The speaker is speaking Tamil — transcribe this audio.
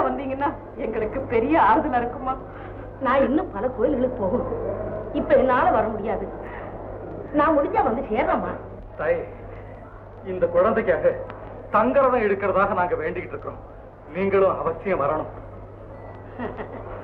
வந்தீங்கன்னா எங்களுக்கு பெரிய ஆறுதலா இருக்குமா? நான் இன்னும் பல கோயில்களுக்கு போகணும். இப்ப என்னால வர முடியாது. நான் முடிஞ்சா வந்து சேர்றேம்மா. தாய், இந்த குழந்தைக்காக தங்கரதம் எடுக்கிறதாக நாங்க வேண்டிக்கிட்டு இருக்கோம். நீங்களும் அவசியம் வரணும்.